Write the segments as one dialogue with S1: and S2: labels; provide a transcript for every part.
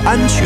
S1: 安全。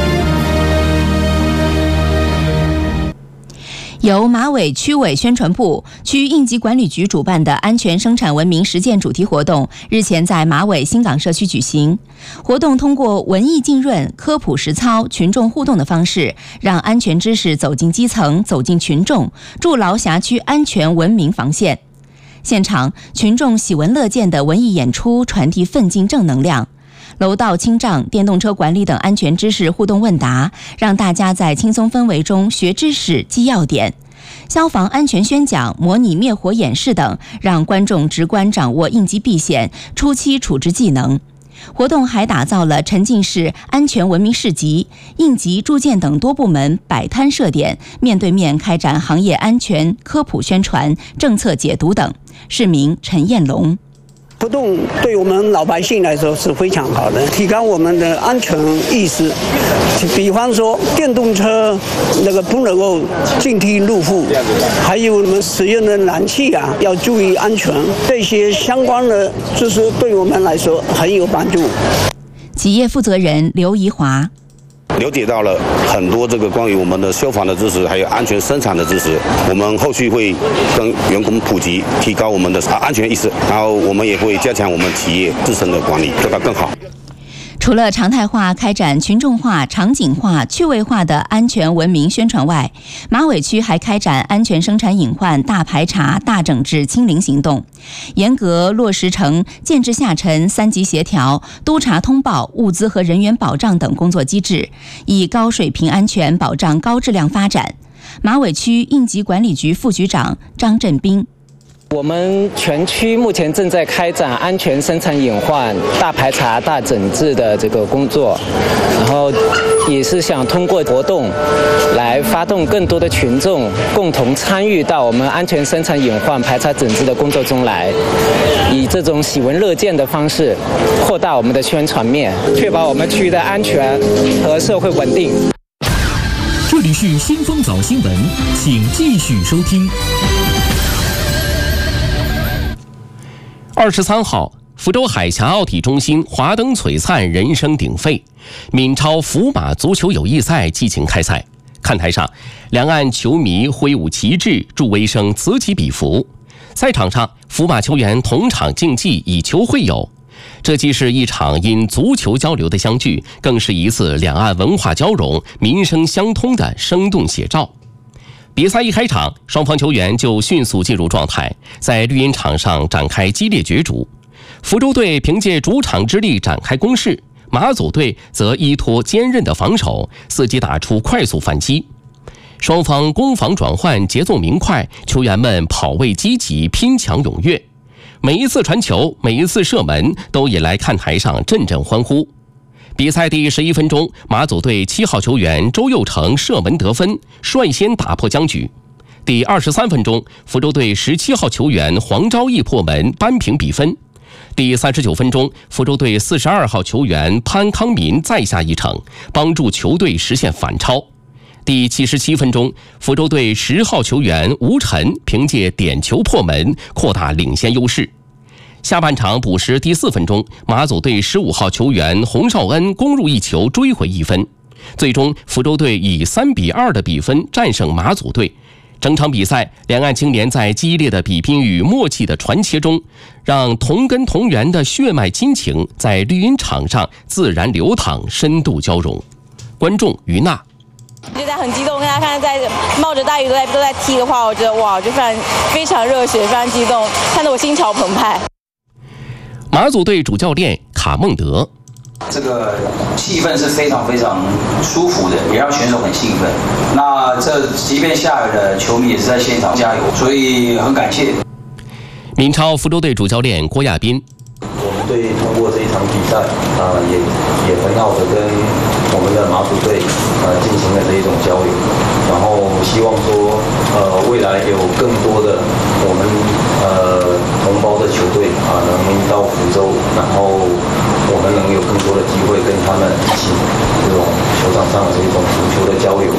S2: 由马尾区委宣传部、区应急管理局主办的安全生产文明实践主题活动日前在马尾新港社区举行。活动通过文艺浸润、科普实操、群众互动的方式，让安全知识走进基层、走进群众，筑牢辖区安全文明防线。现场，群众喜闻乐见的文艺演出传递奋进正能量。楼道清障、电动车管理等安全知识互动问答，让大家在轻松氛围中学知识、记要点。消防安全宣讲、模拟灭火演示等，让观众直观掌握应急避险、初期处置技能。活动还打造了沉浸式安全文明市集、应急铸件等多部门摆摊设点，面对面开展行业安全科普宣传、政策解读等。市民陈彦龙。
S3: 活动对我们老百姓来说是非常好的，提高我们的安全意识。比方说，电动车不能够进梯入户，还有我们使用的燃气要注意安全，这些相关的知识对我们来说很有帮助。
S2: 企业负责人刘怡华。
S4: 了解到了很多关于我们的消防的知识，还有安全生产的知识。我们后续会跟员工普及，提高我们的安全意识，然后我们也会加强我们企业自身的管理，做到更好。
S2: 除了常态化开展群众化、场景化、趣味化的安全文明宣传外，马尾区还开展安全生产隐患大排查、大整治清零行动，严格落实成建制下沉3级协调、督查通报、物资和人员保障等工作机制，以高水平安全保障高质量发展。马尾区应急管理局副局长张振斌。
S5: 我们全区目前正在开展安全生产隐患大排查、大整治的这个工作，然后也是想通过活动来发动更多的群众共同参与到我们安全生产隐患排查整治的工作中来，以这种喜闻乐见的方式扩大我们的宣传面，确保我们区的安全和社会稳定。
S6: 这里是新风早新闻，请继续收听。23号，福州海峡奥体中心华灯璀璨，人声鼎沸，闽超福马足球友谊赛激情开赛。看台上，两岸球迷挥舞旗帜，助威声此起彼伏。赛场上，福马球员同场竞技，以球会友。这既是一场因足球交流的相聚，更是一次两岸文化交融、民生相通的生动写照。比赛一开场，双方球员就迅速进入状态，在绿茵场上展开激烈角逐。福州队凭借主场之力展开攻势，马祖队则依托坚韧的防守，伺机打出快速反击。双方攻防转换节奏明快，球员们跑位积极，拼抢踊跃。每一次传球，每一次射门，都引来看台上阵阵欢呼。比赛第11分钟，马祖队7号球员周佑成射门得分，率先打破僵局。第23分钟，福州队17号球员黄昭义破门扳平比分。第39分钟，福州队42号球员潘康民再下一城，帮助球队实现反超。第77分钟，福州队10号球员吴晨凭借点球破门，扩大领先优势。下半场补时第4分钟，马祖队15号球员洪绍恩攻入一球，追回1分。最终，福州队以3-2的比分战胜马祖队。整场比赛，两岸青年在激烈的比拼与默契的传切中，让同根同源的血脉亲情在绿茵场上自然流淌，深度交融。观众于娜。
S7: 现在很激动，大家看在冒着大雨都在踢的话，我觉得哇，就非常热血，非常激动，看得我心潮澎湃。
S6: 马祖队主教练卡孟德，
S8: 这个气氛是非常非常舒服的，也让选手很兴奋。那即便下雨了，球迷也是在现场加油，所以很感谢。
S6: 闽超福州队主教练郭亚斌，
S9: 我们队通过这一场比赛，也很好的跟我们的马祖队进行了这一种交流，然后希望说未来有更多的我们同胞的球队能到福州，然后我们能有更多的机会跟他们一起这种球场上的这种足球的交流。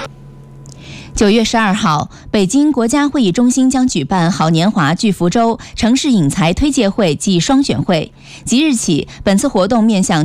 S2: 9月12号，北京国家会议中心将举办好年华聚福州城市引才推介会暨双选会。即日起，本次活动面向